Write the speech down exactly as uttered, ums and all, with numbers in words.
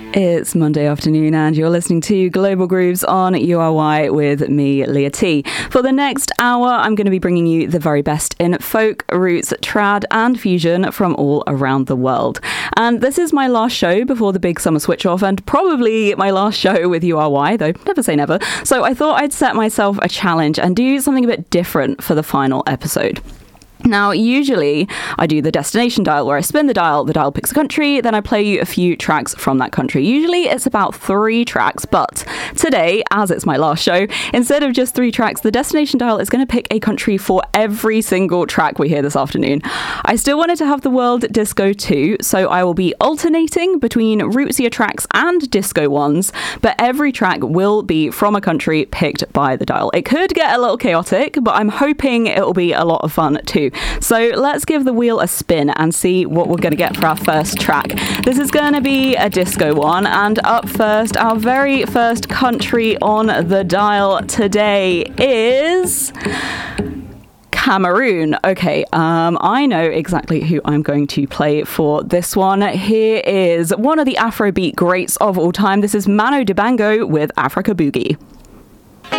It's Monday afternoon and you're listening to Global Grooves on U R Y with me, Leah T. For the next hour, I'm going to be bringing you the very best in folk, roots, trad and fusion from all around the world. And this is my last show before the big summer switch off and probably my last show with U R Y, though never say never. So I thought I'd set myself a challenge and do something a bit different for the final episode. Now, usually I do the destination dial where I spin the dial, the dial picks a country, then I play you a few tracks from that country. Usually it's about three tracks, but today, as it's my last show, instead of just three tracks, the destination dial is going to pick a country for every single track we hear this afternoon. I still wanted to have the world disco too, so I will be alternating between rootsier tracks and disco ones, but every track will be from a country picked by the dial. It could get a little chaotic, but I'm hoping it will be a lot of fun too. So let's give the wheel a spin and see what we're going to get for our first track. This is going to be a disco one, and up first, our very first country on the dial today is Cameroon. Okay, um, I know exactly who I'm going to play for this one. Here is one of the Afrobeat greats of all time. This is Mano Dibango with Africa Boogie.